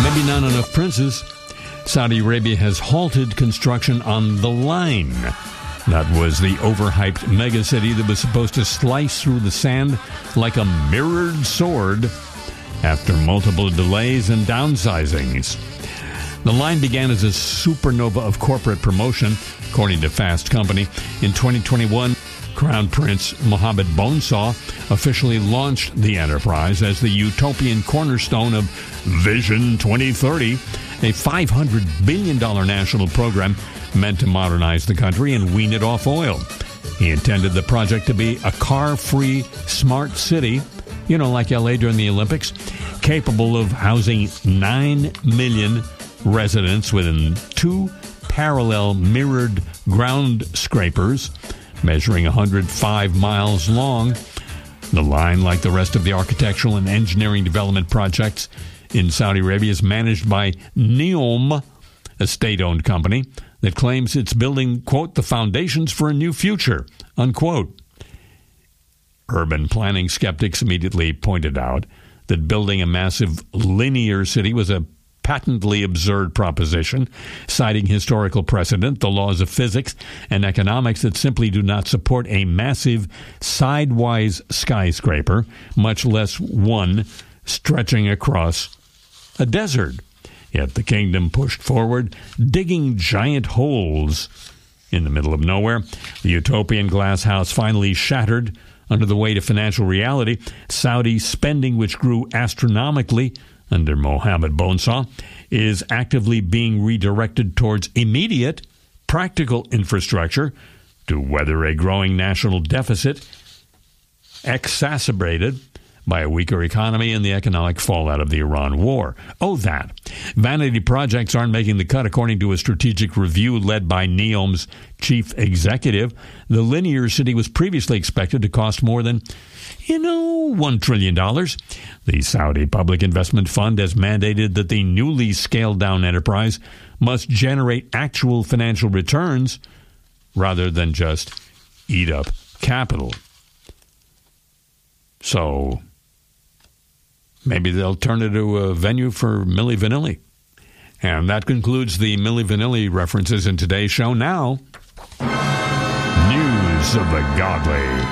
Maybe not enough princes. Saudi Arabia has halted construction on The Line. That was the overhyped megacity that was supposed to slice through the sand like a mirrored sword after multiple delays and downsizings. The Line began as a supernova of corporate promotion, according to Fast Company. In 2021, Crown Prince Mohammed Bonesaw officially launched the enterprise as the utopian cornerstone of Vision 2030, a $500 billion national program meant to modernize the country and wean it off oil. He intended the project to be a car-free, smart city, like LA during the Olympics, capable of housing 9 million residents within 2 parallel mirrored ground scrapers measuring 105 miles long. The Line, like the rest of the architectural and engineering development projects in Saudi Arabia, is managed by NEOM, a state-owned company that claims it's building, quote, the foundations for a new future, unquote. Urban planning skeptics immediately pointed out that building a massive linear city was a patently absurd proposition, citing historical precedent, the laws of physics and economics that simply do not support a massive sidewise skyscraper, much less one stretching across a desert. Yet the kingdom pushed forward, digging giant holes in the middle of nowhere. The utopian glass house finally shattered under the weight of financial reality. Saudi spending, which grew astronomically under Mohammed Bonesaw, is actively being redirected towards immediate, practical infrastructure to weather a growing national deficit exacerbated by a weaker economy and the economic fallout of the Iran war. Oh, that. Vanity projects aren't making the cut, according to a strategic review led by NEOM's chief executive. The linear city was previously expected to cost more than, $1 trillion. The Saudi Public Investment Fund has mandated that the newly scaled-down enterprise must generate actual financial returns rather than just eat up capital. So maybe they'll turn it into a venue for Milli Vanilli. And that concludes the Milli Vanilli references in today's show. Now, news of the godly.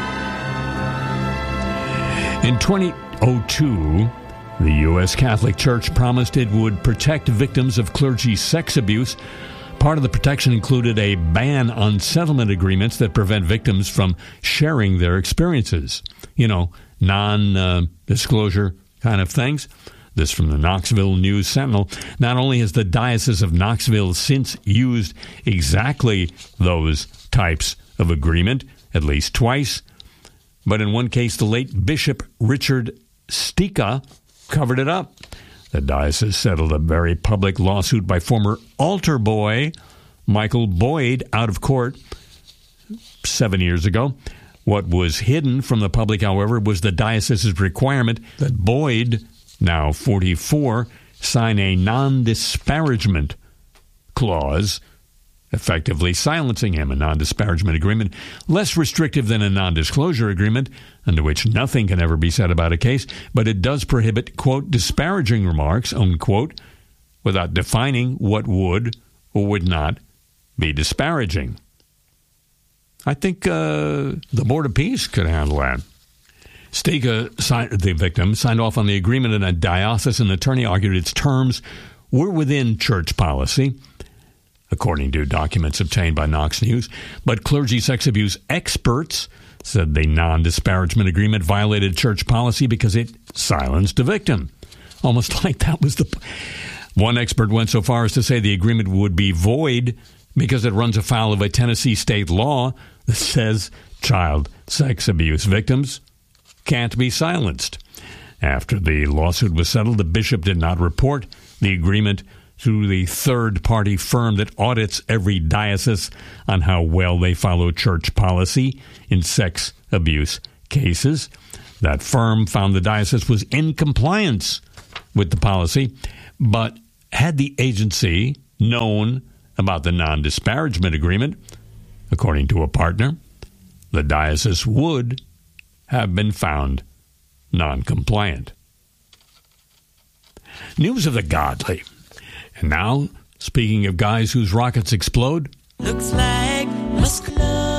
In 2002, the U.S. Catholic Church promised it would protect victims of clergy sex abuse. Part of the protection included a ban on settlement agreements that prevent victims from sharing their experiences. Non-disclosure kind of things. This from the Knoxville News Sentinel. Not only has the Diocese of Knoxville since used exactly those types of agreement, at least twice, but in one case, the late Bishop Richard Stika covered it up. The diocese settled a very public lawsuit by former altar boy Michael Boyd out of court 7 years ago. What was hidden from the public, however, was the diocese's requirement that Boyd, now 44, sign a non-disparagement clause, effectively silencing him. A non-disparagement agreement less restrictive than a non-disclosure agreement, under which nothing can ever be said about a case, but it does prohibit, quote, disparaging remarks, unquote, without defining what would or would not be disparaging. I think the Board of Peace could handle that. Stika, the victim, signed off on the agreement, and a diocesan attorney argued its terms were within church policy, according to documents obtained by Knox News. But clergy sex abuse experts said the non-disparagement agreement violated church policy because it silenced the victim. Almost like that was the... One expert went so far as to say the agreement would be void because it runs afoul of a Tennessee state law that says child sex abuse victims can't be silenced. After the lawsuit was settled, the bishop did not report the agreement to the third-party firm that audits every diocese on how well they follow church policy in sex abuse cases. That firm found the diocese was in compliance with the policy, but had the agency known about the non-disparagement agreement, according to a partner, the diocese would have been found non-compliant. News of the godly. And now, speaking of guys whose rockets explode, looks like Musk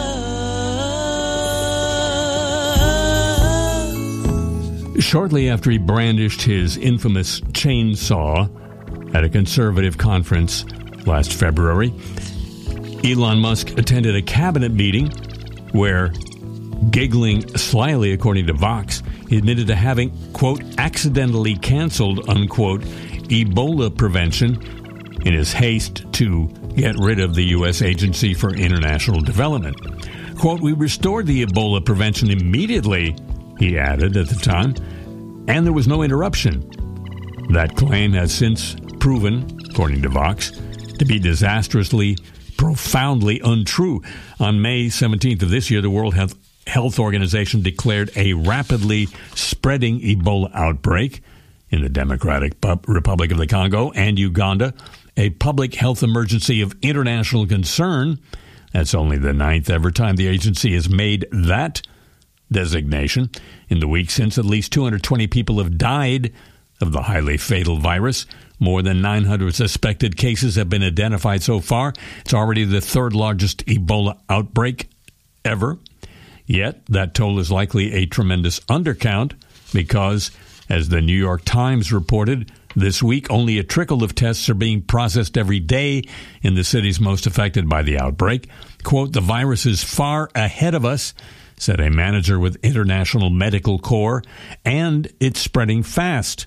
love. Shortly after he brandished his infamous chainsaw at a conservative conference last February, Elon Musk attended a cabinet meeting where, giggling slyly, according to Vox, he admitted to having, quote, accidentally canceled, unquote, Ebola prevention in his haste to get rid of the U.S. Agency for International Development. Quote, we restored the Ebola prevention immediately, he added at the time, and there was no interruption. That claim has since proven, according to Vox, to be disastrously, profoundly untrue. On May 17th of this year, the World Health Organization declared a rapidly spreading Ebola outbreak in the Democratic Republic of the Congo and Uganda, a public health emergency of international concern. That's only the 9th ever time the agency has made that designation. In the week since, at least 220 people have died of the highly fatal virus. More than 900 suspected cases have been identified so far. It's already the third largest Ebola outbreak ever. Yet, that toll is likely a tremendous undercount because, as the New York Times reported this week, only a trickle of tests are being processed every day in the cities most affected by the outbreak. Quote, the virus is far ahead of us, said a manager with International Medical Corps, and it's spreading fast.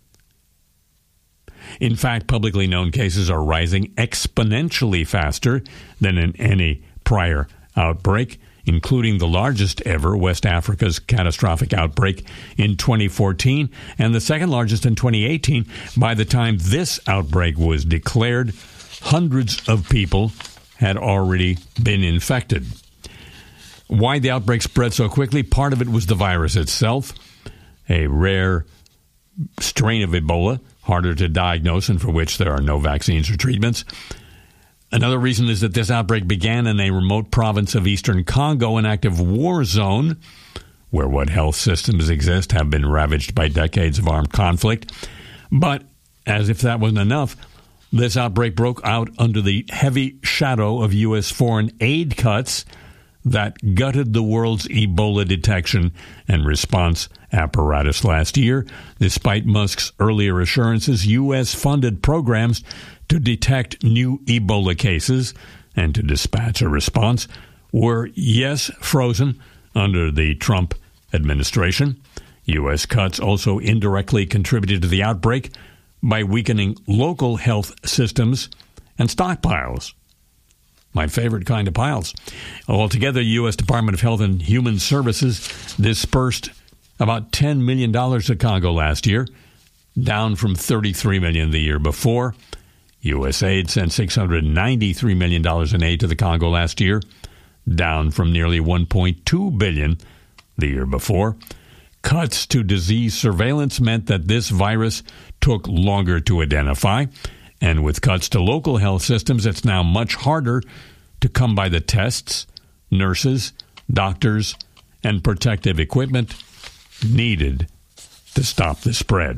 In fact, publicly known cases are rising exponentially faster than in any prior outbreak, including the largest ever, West Africa's catastrophic outbreak in 2014, and the second largest in 2018. By the time this outbreak was declared, hundreds of people had already been infected. Why the outbreak spread so quickly? Part of it was the virus itself, a rare strain of Ebola, harder to diagnose and for which there are no vaccines or treatments. Another reason is that this outbreak began in a remote province of eastern Congo, an active war zone, where what health systems exist have been ravaged by decades of armed conflict. But, as if that wasn't enough, this outbreak broke out under the heavy shadow of U.S. foreign aid cuts that gutted the world's Ebola detection and response apparatus last year. Despite Musk's earlier assurances, U.S.-funded programs to detect new Ebola cases and to dispatch a response were, yes, frozen under the Trump administration. U.S. cuts also indirectly contributed to the outbreak by weakening local health systems and stockpiles. My favorite kind of piles. Altogether, the U.S. Department of Health and Human Services dispersed about $10 million to Congo last year, down from $33 million the year before. USAID sent $693 million in aid to the Congo last year, down from nearly $1.2 billion the year before. Cuts to disease surveillance meant that this virus took longer to identify, and with cuts to local health systems, it's now much harder to come by the tests, nurses, doctors, and protective equipment needed to stop the spread.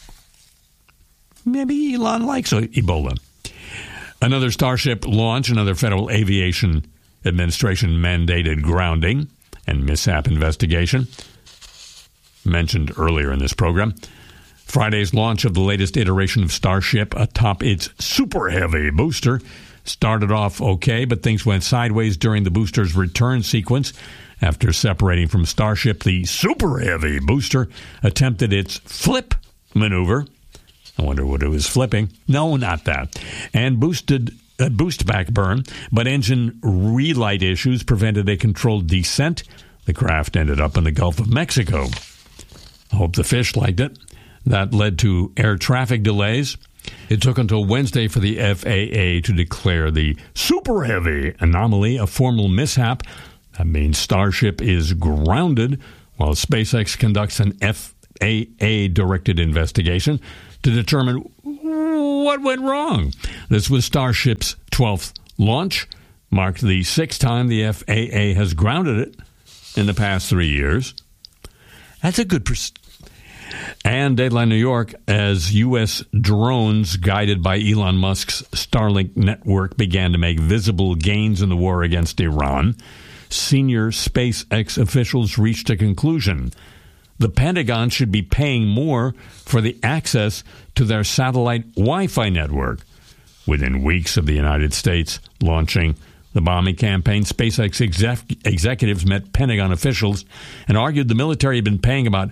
Maybe Elon likes Ebola. Another Starship launch, another Federal Aviation Administration mandated grounding and mishap investigation, mentioned earlier in this program. Friday's launch of the latest iteration of Starship atop its Super Heavy booster started off okay, but things went sideways during the booster's return sequence. After separating from Starship, the Super Heavy booster attempted its flip maneuver. I wonder what it was flipping. No, not that. And boost back burn, but engine relight issues prevented a controlled descent. The craft ended up in the Gulf of Mexico. I hope the fish liked it. That led to air traffic delays. It took until Wednesday for the FAA to declare the Super Heavy anomaly a formal mishap. That means Starship is grounded while SpaceX conducts an FAA-directed investigation to determine what went wrong. This was Starship's 12th launch, marked the 6th time the FAA has grounded it in the past 3 years. That's a good And Dateline New York, as U.S. drones guided by Elon Musk's Starlink network began to make visible gains in the war against Iran, senior SpaceX officials reached a conclusion. The Pentagon should be paying more for the access to their satellite Wi-Fi network. Within weeks of the United States launching the bombing campaign, SpaceX executives met Pentagon officials and argued the military had been paying about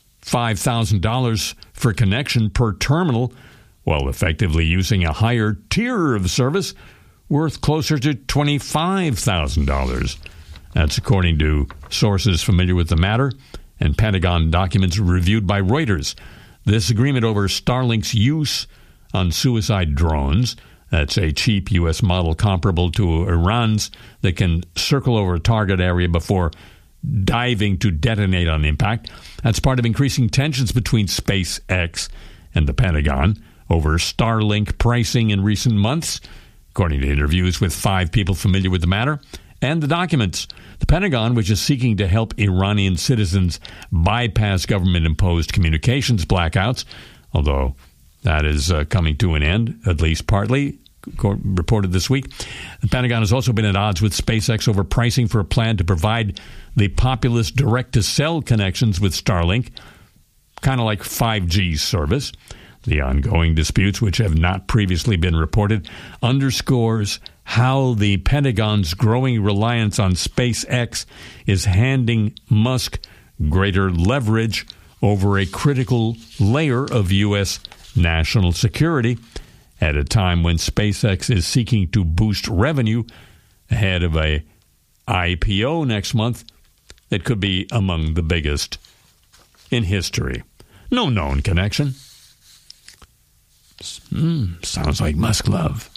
$5,000 for connection per terminal, while effectively using a higher tier of service worth closer to $25,000. That's according to sources familiar with the matter and Pentagon documents reviewed by Reuters. This agreement over Starlink's use on suicide drones, that's a cheap U.S. model comparable to Iran's that can circle over a target area before diving to detonate on impact. That's part of increasing tensions between SpaceX and the Pentagon over Starlink pricing in recent months, according to interviews with 5 people familiar with the matter and the documents. The Pentagon, which is seeking to help Iranian citizens bypass government-imposed communications blackouts, although that is coming to an end, at least partly, reported this week. The Pentagon has also been at odds with SpaceX over pricing for a plan to provide the populous direct-to-cell connections with Starlink, kind of like 5G service. The ongoing disputes, which have not previously been reported, underscores how the Pentagon's growing reliance on SpaceX is handing Musk greater leverage over a critical layer of U.S. national security at a time when SpaceX is seeking to boost revenue ahead of a IPO next month that could be among the biggest in history. No known connection. Sounds like Musk love.